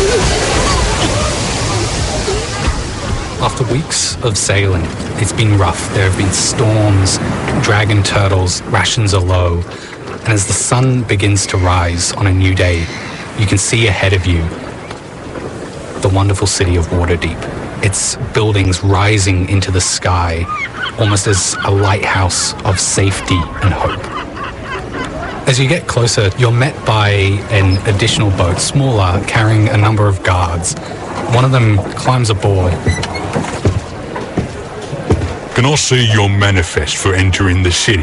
After weeks of sailing, it's been rough. There have been storms, dragon turtles, rations are low. And as the sun begins to rise on a new day, you can see ahead of you the wonderful city of Waterdeep. Its buildings rising into the sky, almost as a lighthouse of safety and hope. As you get closer, you're met by an additional boat, smaller, carrying a number of guards. One of them climbs aboard. Can I see your manifest for entering the city?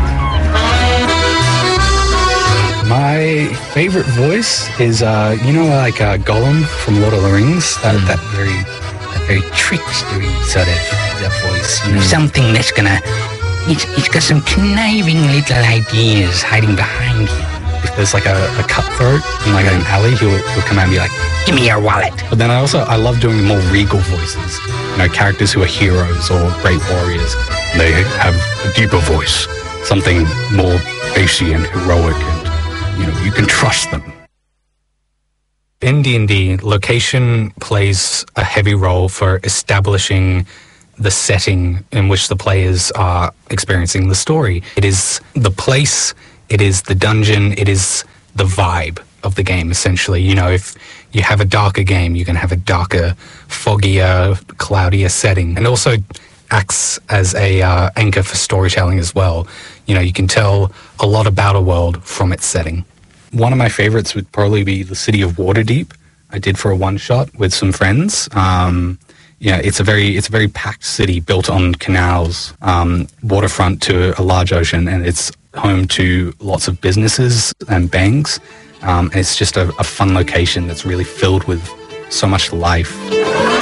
My favorite voice is, like Gollum from Lord of the Rings. That very trickstery sort of that voice. You know, something that's gonna... He's got some conniving little ideas hiding behind him. If there's like a cutthroat in like an alley, he'll come out and be like, "Give me your wallet." But then I love doing more regal voices. You know, characters who are heroes or great warriors. They have a deeper voice, something more bassy and heroic, and you can trust them. In D&D, location plays a heavy role for establishing the setting in which the players are experiencing the story. It is the place, it is the dungeon, it is the vibe of the game, essentially. You know, if you have a darker game, you can have a darker, foggier, cloudier setting. And also acts as a anchor for storytelling as well. You know, you can tell a lot about a world from its setting. One of my favorites would probably be the city of Waterdeep. I did for a one-shot with some friends. It's a very packed city built on canals, waterfront to a large ocean, and it's home to lots of businesses and banks. And it's just a fun location that's really filled with so much life.